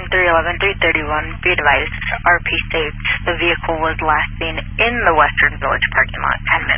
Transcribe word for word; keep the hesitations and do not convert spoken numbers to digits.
three eleven three thirty-one, be advised, R P saved. The vehicle was last seen in the Western Village parking lot ten minutes